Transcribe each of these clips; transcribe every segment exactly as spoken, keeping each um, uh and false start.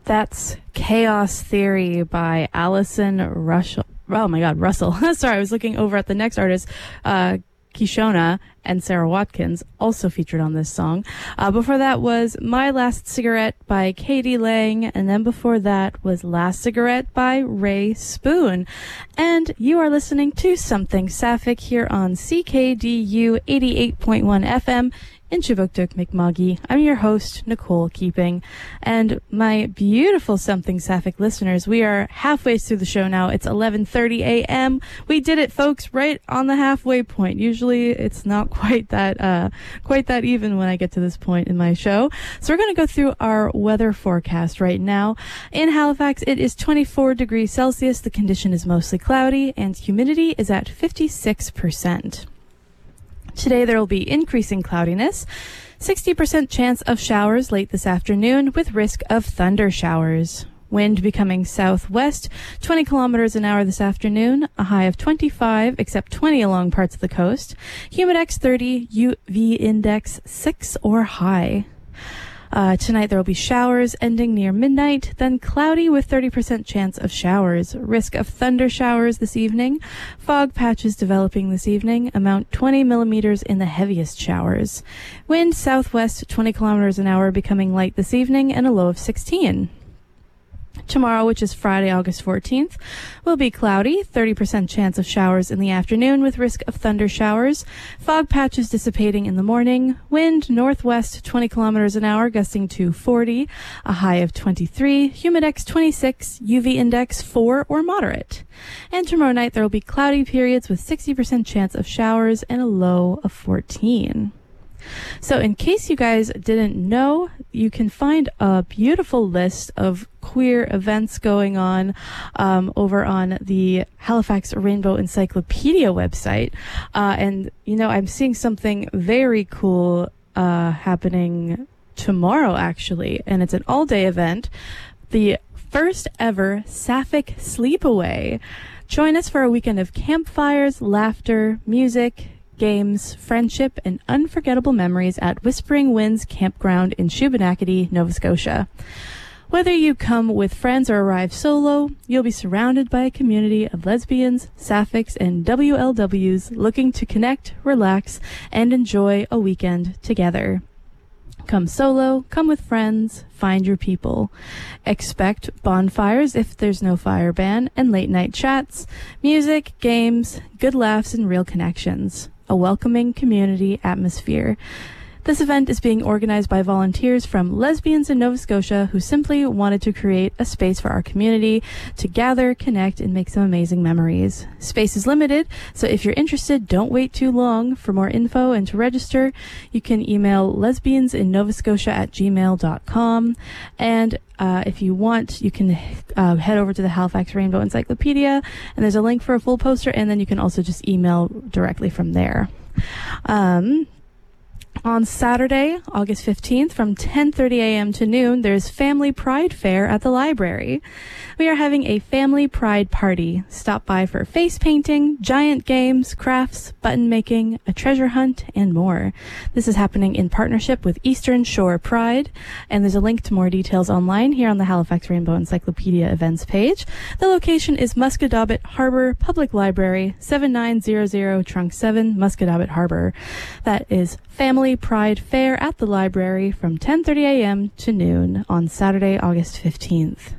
That's Chaos Theory by Allison Russell. Oh my God, Russell. Sorry, I was looking over at the next artist, uh, Kishona and Sarah Watkins, also featured on this song. Uh, before that was My Last Cigarette by Katie Lang, and then before that was Last Cigarette by Ray Spoon. And you are listening to Something Sapphic here on C K D U eighty-eight point one F M in Chibuktuk, Mi'kmaq. I'm your host, Nicole Keeping. And my beautiful Something Sapphic listeners, we are halfway through the show now. It's eleven thirty a.m. We did it, folks, right on the halfway point. Usually it's not quite that, uh, quite that even when I get to this point in my show. So we're going to go through our weather forecast right now. In Halifax, it is twenty-four degrees Celsius. The condition is mostly cloudy and humidity is at fifty-six percent. Today there will be increasing cloudiness, sixty percent chance of showers late this afternoon with risk of thunder showers. Wind becoming southwest, twenty kilometers an hour this afternoon, a high of twenty-five, except twenty along parts of the coast. Humidex thirty, U V index six or high. Uh, tonight there will be showers ending near midnight, then cloudy with thirty percent chance of showers. Risk of thunder showers this evening. Fog patches developing this evening. Amount twenty millimeters in the heaviest showers. Wind southwest twenty kilometers an hour becoming light this evening and a low of sixteen. Tomorrow, which is Friday, August fourteenth, will be cloudy, thirty percent chance of showers in the afternoon with risk of thunder showers. Fog patches dissipating in the morning. Wind northwest twenty kilometers an hour, gusting to forty, a high of twenty-three. Humidex twenty-six, U V index four or moderate. And tomorrow night there will be cloudy periods with sixty percent chance of showers and a low of fourteen. So in case you guys didn't know, you can find a beautiful list of queer events going on um, over on the Halifax Rainbow Encyclopedia website. Uh, and, you know, I'm seeing something very cool uh, happening tomorrow, actually. And it's an all-day event. The first ever Sapphic Sleepaway. Join us for a weekend of campfires, laughter, music, games, friendship, and unforgettable memories at Whispering Winds Campground in Shubenacadie, Nova Scotia. Whether you come with friends or arrive solo, you'll be surrounded by a community of lesbians, sapphics, and W L Ws looking to connect, relax, and enjoy a weekend together. Come solo, come with friends, find your people. Expect bonfires if there's no fire ban, and late night chats, music, games, good laughs, and real connections. A welcoming community atmosphere. This event is being organized by volunteers from lesbians in Nova Scotia who simply wanted to create a space for our community to gather, connect, and make some amazing memories. Space is limited, so if you're interested, don't wait too long. For more info and to register, you can email lesbiansinnovascotia at gmail dot com. And uh, if you want, you can uh, head over to the Halifax Rainbow Encyclopedia, and there's a link for a full poster, and then you can also just email directly from there. Um... On Saturday, August fifteenth, from ten thirty a.m. to noon, there's Family Pride Fair at the library. We are having a Family Pride party. Stop by for face painting, giant games, crafts, button making, a treasure hunt, and more. This is happening in partnership with Eastern Shore Pride, and there's a link to more details online here on the Halifax Rainbow Encyclopedia events page. The location is Musquodoboit Harbor Public Library, seven nine zero zero Trunk seven, Musquodoboit Harbor. That is Family Pride Fair at the library from ten thirty a.m. to noon on Saturday, August fifteenth.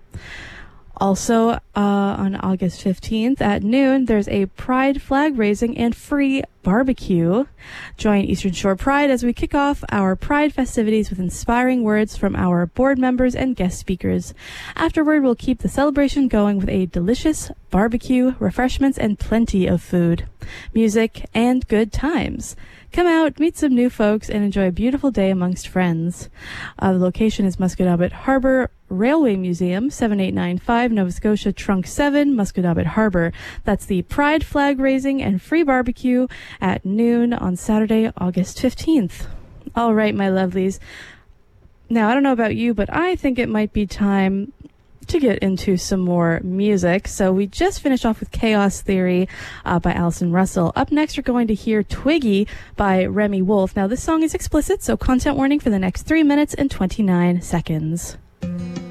Also, uh, on August fifteenth at noon, there's a Pride flag raising and free barbecue. Join Eastern Shore Pride as we kick off our Pride festivities with inspiring words from our board members and guest speakers. Afterward, we'll keep the celebration going with a delicious barbecue, refreshments, and plenty of food, music, and good times. Come out, meet some new folks, and enjoy a beautiful day amongst friends. Uh, the location is Musquodoboit Harbor Railway Museum, seven eight nine five Nova Scotia Trunk seven, Musquodoboit Harbor. That's the Pride flag raising and free barbecue at noon on Saturday, August fifteenth. All right, my lovelies. Now, I don't know about you, but I think it might be time to get into some more music. So we just finished off with Chaos Theory uh, by Allison Russell. Up next, you're going to hear Twiggy by Remy Wolf. Now, this song is explicit, so content warning for the next three minutes and twenty-nine seconds.